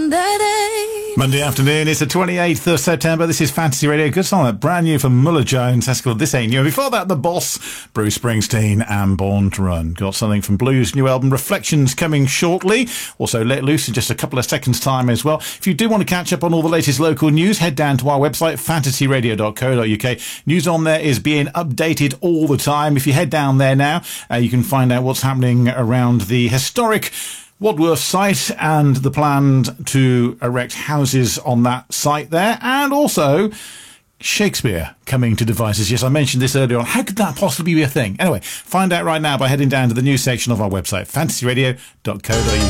Monday afternoon, it's the 28th of September. This is Fantasy Radio. Good song, that brand new from Muller Jones. That's called This Ain't New. And before that, The Boss, Bruce Springsteen and Born to Run. Got something from Blues' new album, Reflections, coming shortly. Also, Let Loose in just a couple of seconds' time as well. If you do want to catch up on all the latest local news, head down to our website, fantasyradio.co.uk. News on there is being updated all the time. If you head down there now, you can find out what's happening around the historic Wadworth site and the plan to erect houses on that site there, and also Shakespeare coming to devices. Yes, I mentioned this earlier on. How could that possibly be a thing? Anyway, find out right now by heading down to the news section of our website, fantasyradio.co.uk.